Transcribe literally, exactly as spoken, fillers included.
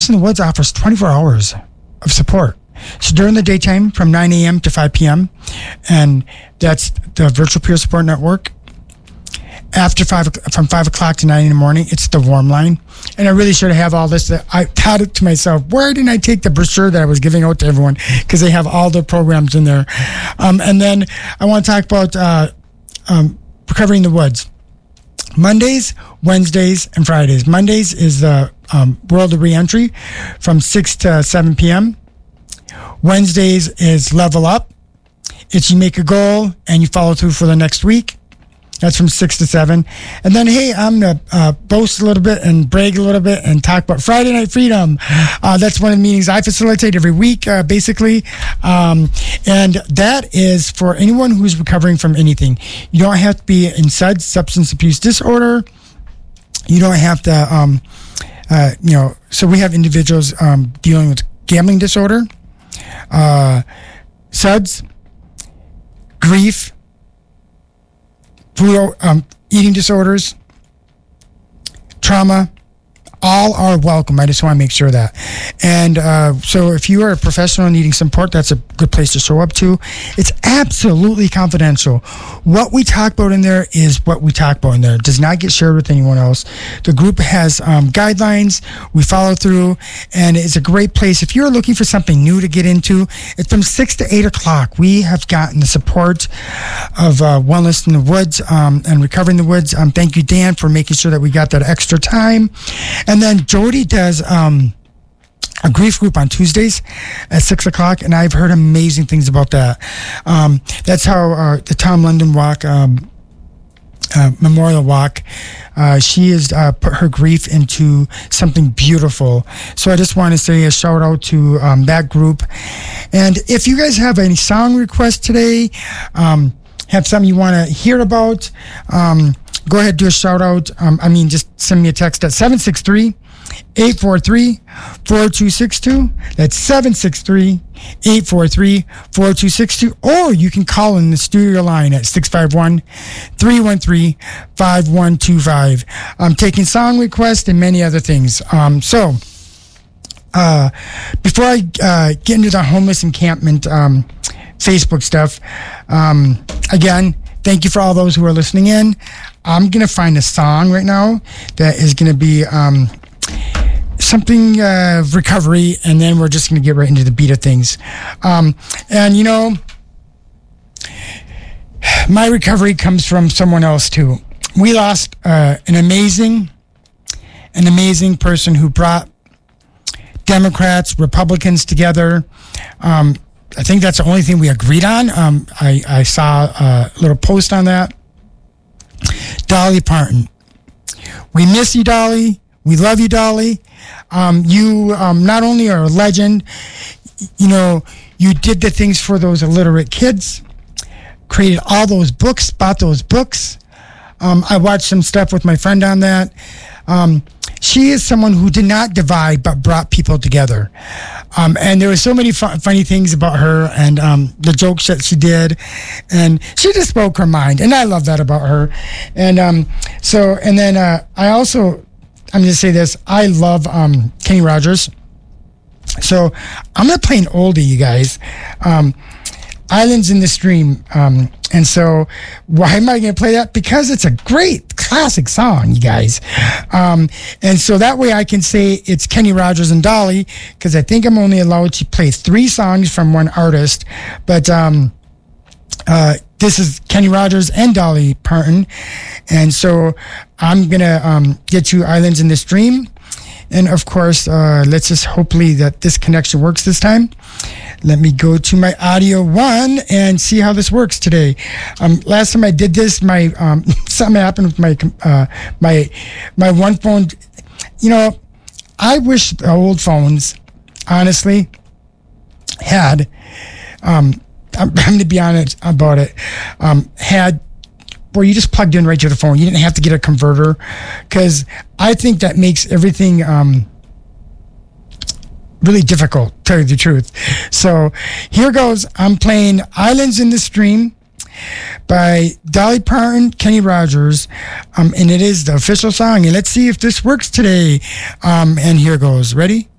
in the Woods offers twenty-four hours of support. So during the daytime from nine a.m. to five p.m., and that's the Virtual Peer Support Network. After five, from five o'clock to nine in the morning, it's the Warm Line. And I really should have all this. That I thought it to myself, why didn't I take the brochure that I was giving out to everyone? Because they have all the programs in there. Um, and then I want to talk about uh, um, Recovering the Woods. Mondays, Wednesdays, and Fridays. Mondays is the um, World of Reentry from six to seven p.m. Wednesdays is Level Up. It's you make a goal and you follow through for the next week. That's from six to seven. And then, hey, I'm going to uh, boast a little bit and brag a little bit and talk about Friday Night Freedom. Uh, that's one of the meetings I facilitate every week, uh, basically. Um, and that is for anyone who's recovering from anything. You don't have to be in S U D, substance abuse disorder. You don't have to, um, uh, you know, so we have individuals um, dealing with gambling disorder, uh, S U Ds, grief, food, um, eating disorders, trauma, all are welcome. I just want to make sure that. And uh, so if you are a professional needing support, that's a good place to show up to. It's absolutely confidential. What we talk about in there is what we talk about in there. It does not get shared with anyone else. The group has um, guidelines. We follow through, and it's a great place. If you're looking for something new to get into, it's from six to eight o'clock. We have gotten the support of uh, Wellness in the Woods um, and Recovering the Woods. Um, thank you, Dan, for making sure that we got that extra time. And then Jody does um, a grief group on Tuesdays at six o'clock, and I've heard amazing things about that. Um, that's how uh, the Tom London Walk, um, uh, Memorial Walk, uh, she has uh, put her grief into something beautiful. So I just want to say a shout out to um, that group. And if you guys have any song requests today, um, have something you want to hear about, um, go ahead, do a shout out. Um, I mean, just send me a text at seven six three, eight four three, four two six two. That's seven six three, eight four three, four two six two. Or you can call in the studio line at six five one, three one three, five one two five. I'm taking song requests and many other things. Um, so, uh, before I uh, get into the homeless encampment um, Facebook stuff, um, again, thank you for all those who are listening in. I'm going to find a song right now that is going to be um, something uh, recovery, and then we're just going to get right into the beat of things. Um, and, you know, my recovery comes from someone else, too. We lost uh, an amazing, an amazing person who brought Democrats, Republicans together. Um, I think that's the only thing we agreed on. Um, I, I saw a little post on that. Dolly Parton. We miss you, Dolly. We love you, Dolly. Um, you um, not only are a legend, you know, you did the things for those illiterate kids, created all those books, bought those books. Um, I watched some stuff with my friend on that. Um, she is someone who did not divide, but brought people together. Um, and there were so many fu- funny things about her and um, the jokes that she did. And she just spoke her mind. And I love that about her. And um, so, and then uh, I also, I'm going to say this, I love um, Kenny Rogers. So I'm going to play an oldie, you guys. Um, Islands in the Stream. Um, and so why am I going to play that? Because it's a great classic song, you guys. Um, and so that way I can say it's Kenny Rogers and Dolly, because I think I'm only allowed to play three songs from one artist. But um, uh, this is Kenny Rogers and Dolly Parton. And so I'm going to um, get you Islands in the Stream. And of course, uh, let's just hopefully that this connection works this time. Let me go to my audio one and see how this works today. Um, last time I did this, my um, something happened with my uh, my my one phone. You know, I wish the old phones, honestly, had. Um, I'm, I'm going to be honest about it. Um, had. Where you just plugged in right to the phone. You didn't have to get a converter, because I think that makes everything um, really difficult, to tell you the truth. So here goes. I'm playing Islands in the Stream by Dolly Parton, Kenny Rogers, um, and it is the official song. And let's see if this works today. Um, and here goes. Ready?